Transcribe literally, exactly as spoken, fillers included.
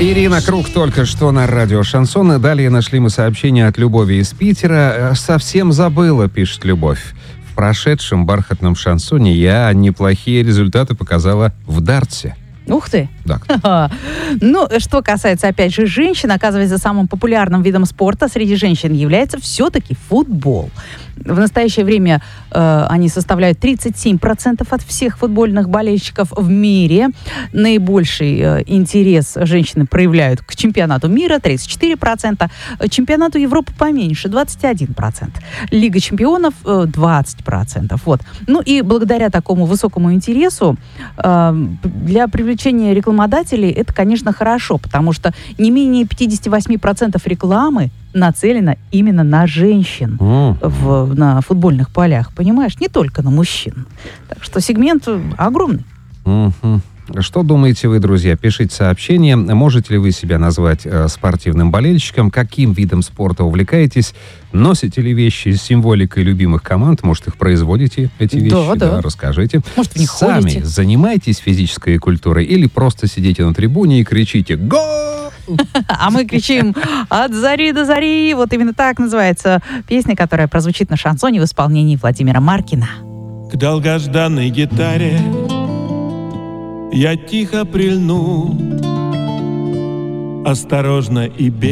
Ирина Круг только что на радио «Шансон». И далее нашли мы сообщение от Любови из Питера. «Совсем забыла», пишет Любовь. «В прошедшем бархатном шансоне я неплохие результаты показала в дартсе». Ух ты! Да. Ну, что касается, опять же, женщин, оказывается, самым популярным видом спорта среди женщин является все-таки футбол. В настоящее время э, они составляют тридцать семь процентов от всех футбольных болельщиков в мире. Наибольший э, интерес женщины проявляют к чемпионату мира тридцать четыре процента, чемпионату Европы поменьше двадцать один процент, Лига чемпионов э, двадцать процентов. Вот. Ну и благодаря такому высокому интересу э, для привлечения рекламодателей это, конечно, хорошо, потому что не менее пятьдесят восемь процентов рекламы нацелена именно на женщин mm. в, на футбольных полях, понимаешь? Не только на мужчин. Так что сегмент огромный. Mm-hmm. Что думаете вы, друзья? Пишите сообщение. Можете ли вы себя назвать э, спортивным болельщиком? Каким видом спорта увлекаетесь? Носите ли вещи с символикой любимых команд? Может, их производите, эти вещи? Да, да. да расскажите. Может, в них Сами ходите? Занимаетесь физической культурой или просто сидите на трибуне и кричите «Гол!» А мы кричим «От зари до зари». Вот именно так называется песня, которая прозвучит на шансоне в исполнении Владимира Маркина. К долгожданной гитаре я тихо прильну, осторожно и бережно.